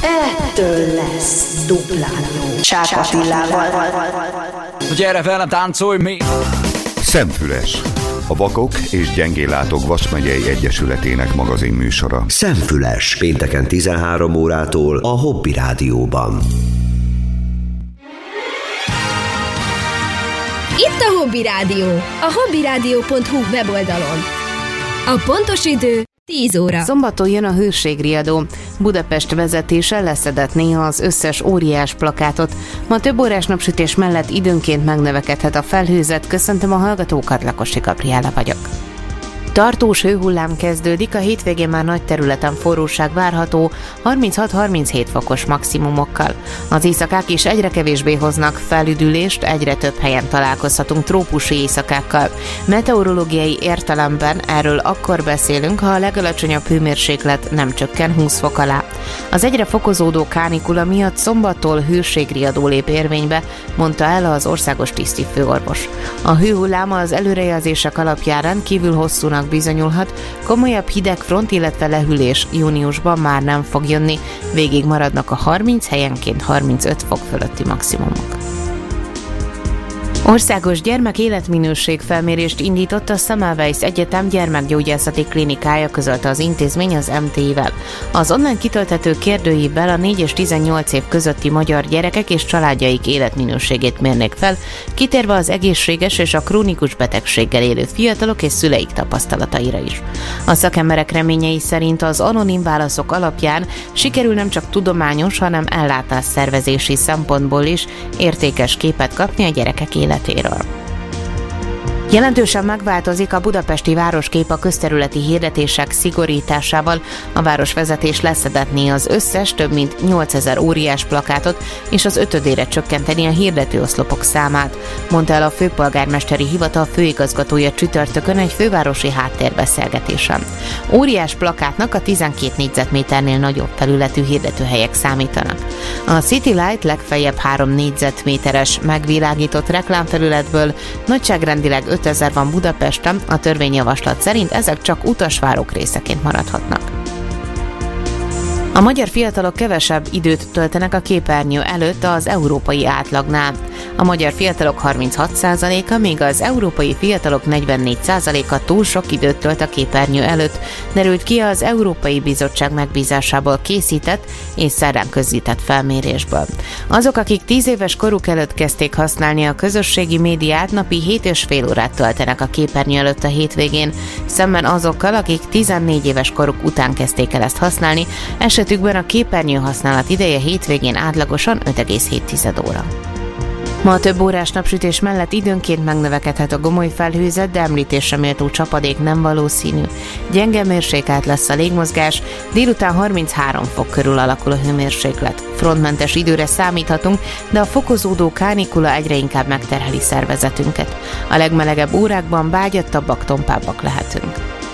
Ettől lesz duplán jó. Csák Attilával. Gyere velem, táncolj mi! Szemfüles. A Vakok és Gyengéllátók Vas megyei egyesületének magazinműsora. Szemfüles. Pénteken 13 órától a Hobby Rádióban. Itt a Hobby Rádió, a hobbyradio.hu weboldalon. A pontos idő 10 óra. Szombaton jön a hőségriadó. Budapest vezetése leszedett néha az összes óriás plakátot. Ma több órás napsütés mellett időnként megnövekedhet a felhőzet. Köszöntöm a hallgatókat, Lakosi Gabriella vagyok. Tartós hőhullám kezdődik, a hétvégén már nagy területen forróság várható, 36-37 fokos maximumokkal. Az éjszakák is egyre kevésbé hoznak felüdülést, egyre több helyen találkozhatunk trópusi éjszakákkal. Meteorológiai értelemben erről akkor beszélünk, ha a legalacsonyabb hőmérséklet nem csökken 20 fok alá. Az egyre fokozódó kánikula miatt szombattól hőségriadó lép érvénybe, mondta el az országos tisztifőorvos. A hőhullám az előrejelzések alapján rendkívül hosszúnak bizonyulhat, komolyabb hidegfront, illetve lehűlés júniusban már nem fog jönni, végig maradnak a 30 helyenként 35 fok fölötti maximumok. Országos gyermek-életminőség felmérést indított a Semmelweis Egyetem gyermekgyógyászati klinikája, közölte az intézmény az MT-vel. Az online kitölthető kérdőívvel a 4 és 18 év közötti magyar gyerekek és családjaik életminőségét mérnék fel, kitérve az egészséges és a krónikus betegséggel élő fiatalok és szüleik tapasztalataira is. A szakemberek reményei szerint az anonim válaszok alapján sikerül nem csak tudományos, hanem ellátásszervezési szempontból is értékes képet kapni a gyerekek életéről. Jelentősen megváltozik a budapesti városkép a közterületi hirdetések szigorításával. A városvezetés leszedetné az összes több mint 8000 óriás plakátot, és az 5-ére csökkenteni a hirdetőoszlopok számát, mondta el a főpolgármesteri hivatal főigazgatója csütörtökön egy fővárosi háttérbeszélgetésen. Óriás plakátnak a 12 négyzetméternél nagyobb felületű hirdetőhelyek számítanak. A City Light legfeljebb 3 négyzetméteres megvilágított reklámfelületből nagyságrendileg 5000 van Budapesten, a törvényjavaslat szerint ezek csak utasvárok részeként maradhatnak. A magyar fiatalok kevesebb időt töltenek a képernyő előtt az európai átlagnál. A magyar fiatalok 36%-a, míg az európai fiatalok 44%-a túl sok időt tölt a képernyő előtt, derült ki az Európai Bizottság megbízásából készített és szerdán közzétett felmérésből. Azok, akik 10 éves koruk előtt kezdték használni a közösségi médiát, napi 7,5 órát töltenek a képernyő előtt a hétvégén, szemben azokkal, akik 14 éves koruk után kezdték el ezt használni, esetükben a képernyő használat ideje hétvégén átlagosan 5,7 óra. Ma a több órás napsütés mellett időnként megnövekedhet a gomoly felhőzet, de említésre méltó csapadék nem valószínű. Gyenge mérsékelt lesz a légmozgás, délután 33 fok körül alakul a hőmérséklet. Frontmentes időre számíthatunk, de a fokozódó kánikula egyre inkább megterheli szervezetünket. A legmelegebb órákban bágyattabbak, tompábbak lehetünk.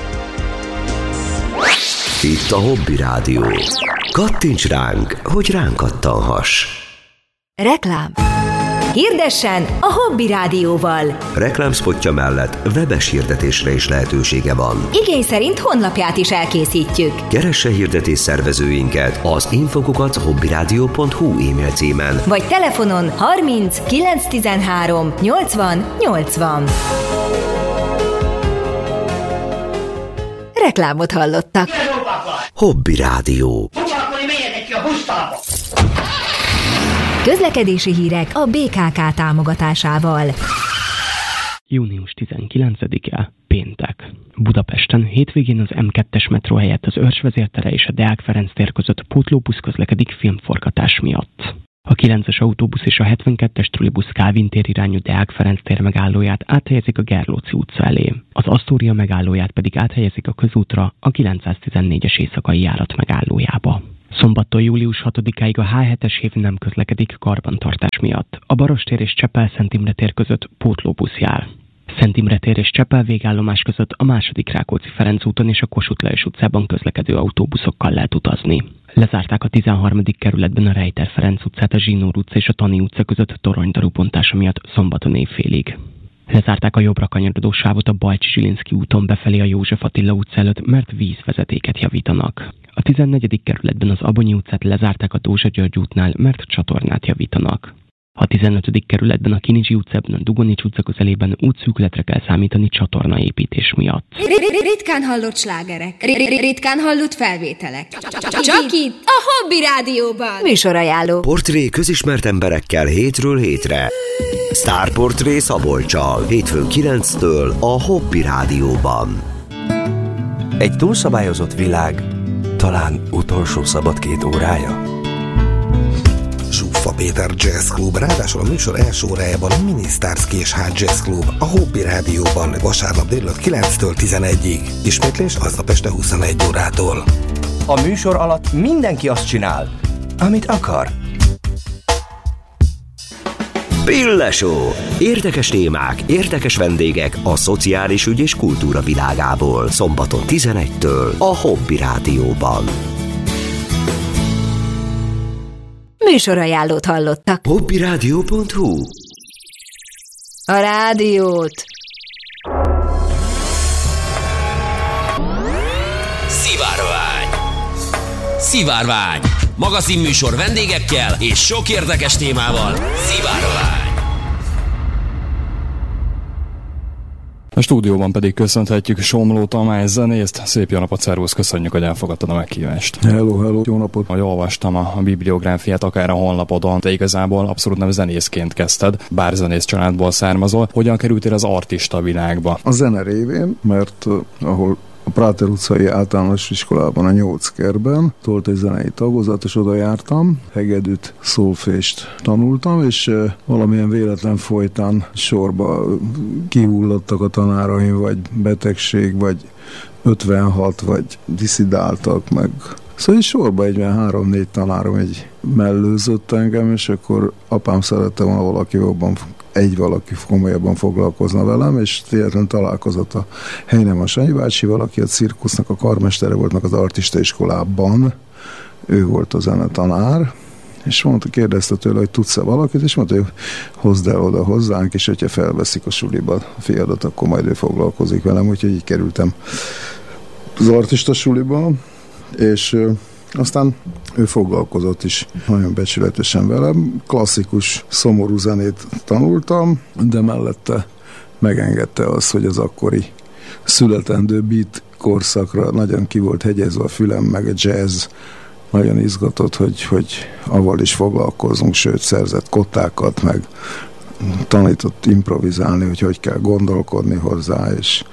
Itt a Hobby Rádió. Kattints ránk, hogy ránk kattanhass. Reklám. Hirdessen a Hobby Rádióval. Reklámspotja mellett webes hirdetésre is lehetősége van. Igény szerint honlapját is elkészítjük. Keresse hirdetés szervezőinket az info@hobbyradio.hu e-mail címen. Vagy telefonon 30 913 80 80. Reklámot hallottak. Hobby Rádió. Közlekedési hírek a BKK támogatásával. Június 19-e, péntek. Budapesten hétvégén az M2-es metró helyett az Örs vezértere és a Deák Ferenc tér között pótlóbusz közlekedik filmforgatás miatt. A 9-es autóbusz és a 72-es trollibusz Kálvin tér irányú Deák Ferenc tér megállóját áthelyezik a Gerlóci utca elé. Az Asztória megállóját pedig áthelyezik a közútra, a 914-es éjszakai járat megállójába. Szombattól július 6-áig a H7-es hév nem közlekedik karbantartás miatt. A Barostér és Csepel-Szent Imre tér között pótlóbusz jár. Szent Imre tér és Csepel végállomás között a második Rákóczi-Ferenc úton és a Kossuth Lajos utcában közlekedő autóbuszokkal lehet utazni. Lezárták a 13. kerületben a Rejter Ferenc utcát, a Zsinór utca és a Tani utca között toronydaru bontása miatt szombaton évfélig. Lezárták a jobbra kanyarodó sávot a Bajcsi Zsilinszky úton befelé a József Attila utca előtt, mert vízvezetéket javítanak. A 14. kerületben az Abonyi utcát lezárták a Dózsa György útnál, mert csatornát javítanak. A 15. kerületben a Kinizsi utcában, a Dugonics utca közelében útszűkületre kell számítani csatornaépítés miatt. Ritkán hallott slágerek, ritkán hallott felvételek. Csak itt, a Hobby Rádióban. Műsorajánló. Portré közismert emberekkel hétről hétre. Sztárportré Szabolccsal, hétfőn 9-től a Hobby Rádióban. Egy túlszabályozott világ, talán utolsó szabad 2 órája. Zsuffa Péter Jazz Club, ráadásul a műsor első órájában a Minisztárz Késház Jazz Club, a Hobby Rádióban vasárnap délután 9-től 11-ig. Ismétlés aznap este 21 órától. A műsor alatt mindenki azt csinál, amit akar. Pille-show. Érdekes témák, érdekes vendégek a szociális ügy és kultúra világából. Szombaton 11-től a Hobby Rádióban. Műsorajánlót hallottak. hobbyradio.hu. A rádiót. Szivárvány. Magazinműsor vendégekkel és sok érdekes témával. Szivárvány. A stúdióban pedig köszönhetjük Somló Tamás zenészt. Szép jó napot, szervusz, köszönjük, hogy elfogadtad a meghívást. Hello, jó napot. Ahogy olvastam a bibliográfiát, akár a honlapodon, te igazából abszolút nem zenészként kezdted, bár zenész családból származol. Hogyan kerültél az artista világba? A zene révén, mert ahol a Práter utcai általános iskolában, a 8 kerben tolt egy zenei tagozat, és oda jártam, hegedűt, szólfést tanultam, és valamilyen véletlen folytán sorba kihullottak a tanáraim, vagy betegség, vagy 56, vagy diszidáltak meg. Szóval is sorba egy 3-4 tanárom egy mellőzött engem, és akkor apám szerette volna valaki komolyabban foglalkozna velem, és véletlenül találkozott a Helynem Sanyi bácsival, aki a cirkusznak a karmestere volt, meg az artista iskolában. Ő volt a zenetanár, és kérdezte tőle, hogy tudsz-e valakit, és mondta, hogy hozd el oda hozzánk, és hogyha felveszik a suliba a fiadat, akkor majd ő foglalkozik velem, úgyhogy így kerültem az artista suliba, és aztán ő foglalkozott is nagyon becsületesen velem. Klasszikus, szomorú zenét tanultam, de mellette megengedte az, hogy az akkori születendő beat korszakra nagyon ki volt hegyezve a fülem, meg a jazz nagyon izgatott, hogy avval is foglalkozunk, sőt szerzett kottákat, meg tanított improvizálni, hogy kell gondolkodni hozzá, és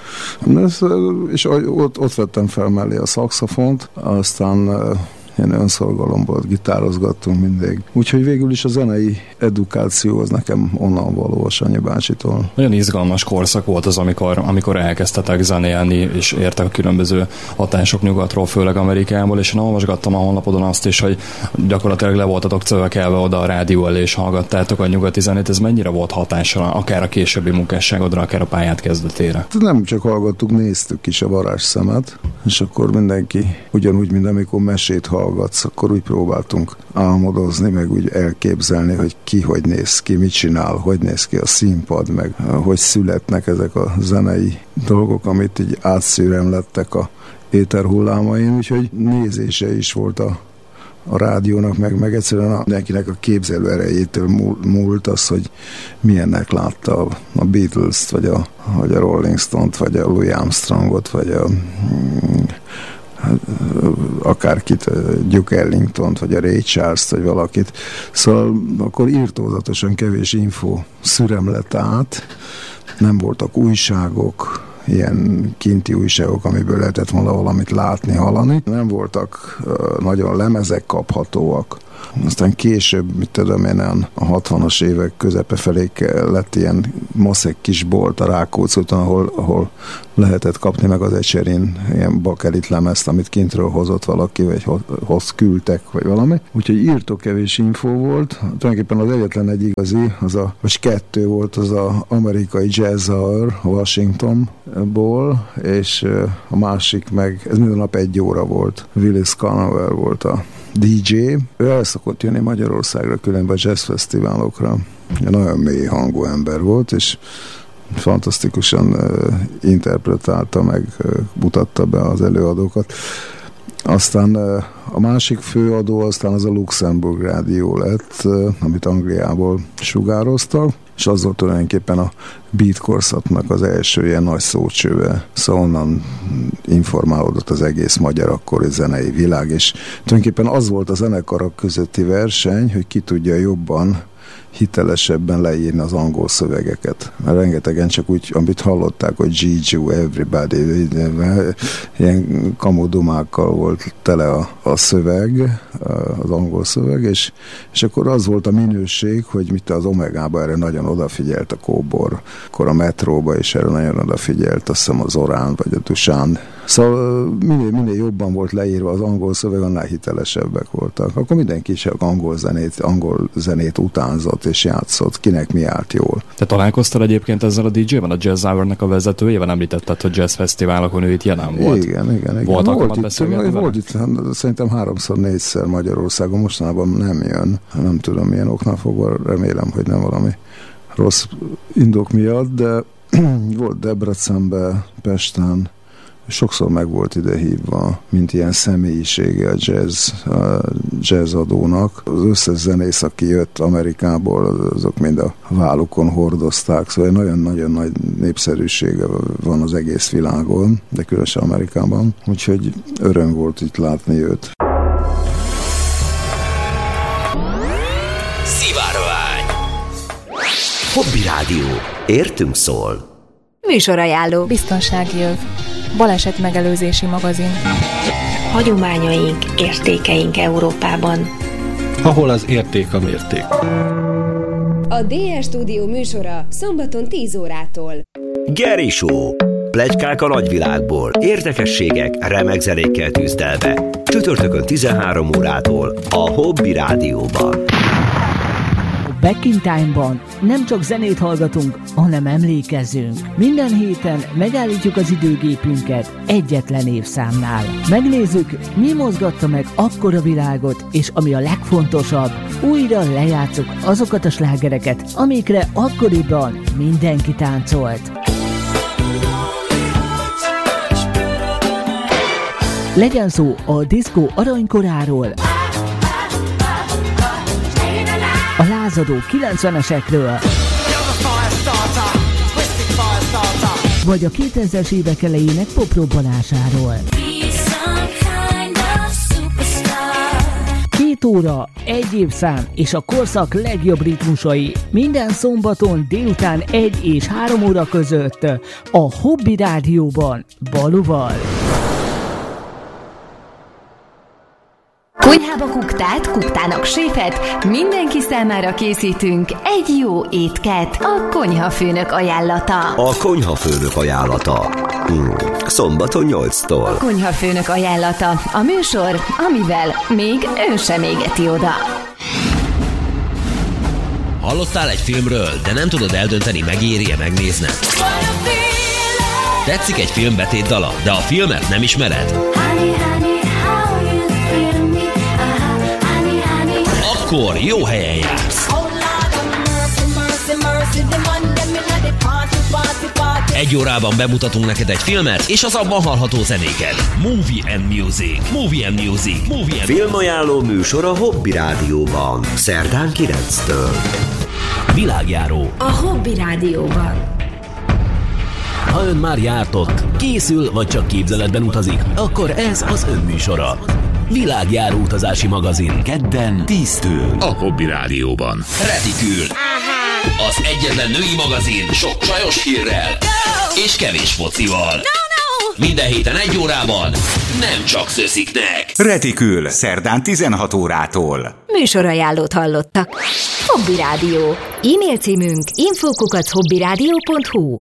ott vettem fel mellé a szaxofont, aztán ilyen önszorgalomból gitározgattunk mindig. Úgyhogy végül is a zenei edukáció az nekem onnan való a Sanyi bácsitól. Nagyon izgalmas korszak volt az, amikor elkezdtetek zenélni, és értek a különböző hatások nyugatról, főleg Amerikából, és én olvasgattam a honlapodon azt is, hogy gyakorlatilag le voltatok cövekelve oda a rádió elé, és hallgattátok a nyugati zenét. Ez mennyire volt hatással, akár a későbbi munkásságodra, akár a pályát kezdetére? Nem csak hallgattuk, néztük is a varázsszemet, és akkor mindenki ugyanúgy, mint amikor mesét hallgatsz, akkor úgy próbáltunk álmodozni, meg úgy elképzelni, hogy ki hogy néz ki, mit csinál, hogy néz ki a színpad, meg hogy születnek ezek a zenei dolgok, amit így átszűremlettek a éterhullámain, úgyhogy nézése is volt a rádiónak, meg egyszerűen mindenkinek a képzelő erejétől múlt az, hogy milyennek látta a Beatles-t, vagy a Rolling Stone-t, vagy a Louis Armstrongot, vagy akárkit, Duke Ellingtont, vagy a Ray Charles-t, vagy valakit. Szóval akkor irtózatosan kevés info szüremlett át, nem voltak újságok, ilyen kinti újságok, amiből lehetett volna valamit látni, hallani. Nem voltak nagyon lemezek kaphatóak. Aztán később, mit tudom én, a 60-as évek közepe felé lett ilyen maszek kis bolt a Rákóczi úton, ahol lehetett kapni meg az Ecserin ilyen bakelit lemezt, amit kintről hozott valaki, vagy küldtek, vagy valami. Úgyhogy írtó kevés infó volt. Tulajdonképpen az egyetlen egy igazi, vagy 2 volt az amerikai Jazz Hour Washingtonból, és a másik meg, ez minden nap 1 óra volt. Willis Carnaval volt a DJ. Ő el szokott jönni Magyarországra, különben a jazz fesztiválokra. Nagyon mély hangú ember volt, és fantasztikusan interpretálta, meg mutatta be az előadókat. Aztán a másik főadó aztán az a Luxemburg rádió lett, amit Angliából sugároztak, és az volt tulajdonképpen a beat korszaknak az első ilyen nagy szócsöve. Szóval onnan informálódott az egész magyar akkori zenei világ, és tulajdonképpen az volt a zenekarok közötti verseny, hogy ki tudja jobban, hitelesebben leírni az angol szövegeket. Mert rengetegen csak úgy, amit hallották, hogy G.G. Everybody, ilyen kamudumákkal volt tele a szöveg, az angol szöveg, és akkor az volt a minőség, hogy mit az Omegába erre nagyon odafigyelt a Kóbor, akkor a Metróba is erre nagyon odafigyelt, azt hiszem az Orán vagy a Dusán. Szóval minél jobban volt leírva az angol szöveg, annál hitelesebbek voltak. Akkor mindenki is angol zenét utánzott és játszott, kinek mi állt jól. Te találkoztál egyébként ezzel a DJ-ben, a Jazz Hour-nek a vezetőjével? Említetted, hogy jazz fesztiválokon ő itt jelen volt. Igen. Volt itt szerintem 3-4-szer Magyarországon, mostanában nem jön. Nem tudom milyen oknál fogva, remélem, hogy nem valami rossz indok miatt, de volt Debrecenben, Pesten, sokszor meg volt ide hívva, mint ilyen személyisége a jazzadónak. Az összes zenész, aki jött Amerikából, azok mind a vállukon hordozták, szóval nagyon-nagyon nagy népszerűsége van az egész világon, de különösen Amerikában, úgyhogy öröm volt itt látni őt. Szivárvány. Hobby Rádió. Értünk szól. Műsorajánló. Biztonsági öv. Baleset megelőzési magazin. Hagyományaink, értékeink Európában. Ahol az érték a mérték. A DR Stúdió műsora szombaton 10 órától. Geri Show. Pletykák a nagyvilágból. Érdekességek, remek zenékkel tűzdelve. Csütörtökön 13 órától a Hobby Rádióban. Back in Time-ban nem csak zenét hallgatunk, hanem emlékezzünk. Minden héten megállítjuk az időgépünket egyetlen évszámnál. Megnézzük, mi mozgatta meg akkora világot, és ami a legfontosabb, újra lejátszuk azokat a slágereket, amikre akkoriban mindenki táncolt. Legyen szó a diszkó aranykoráról, a lázadó 90-esekről, vagy a 2000-es évek elejének poprobbanásáról. 2 óra, 1 évszám és a korszak legjobb ritmusai. Minden szombaton délután 1 és 3 óra között a Hobby Rádióban Baluval. Konyhába kuktát, kuktának séfet, mindenki számára készítünk egy jó étket. A konyhafőnök ajánlata. A konyhafőnök ajánlata. Szombaton 8-tól. A konyhafőnök ajánlata. A műsor, amivel még ön sem égeti oda. Hallottál egy filmről, de nem tudod eldönteni, megéri-e megnézned? Tetszik egy film betétdala, de a filmet nem ismered? Akkor jó helyen jársz. Egy órában bemutatunk neked egy filmet, és az abban hallható zenéket. Movie and Music. Movie and Music. Movie and Filmajánló műsor a Hobby Rádióban. Szerdán 9-től. Világjáró. A Hobby Rádióban. Ha ön már járt ott, készül vagy csak képzeletben utazik, akkor ez az ön műsora. Világjáró utazási magazin. Kedden 10-től. A Hobby Rádióban. Retikül. Az egyetlen női magazin sok csajos hírrel és kevés focival. Minden héten 1 órában, nem csak szösziknek. Retikül. Szerdán 16 órától. Műsorajánlót hallottak. Hobby Rádió. E-mail címünk info@hobbyradio.hu.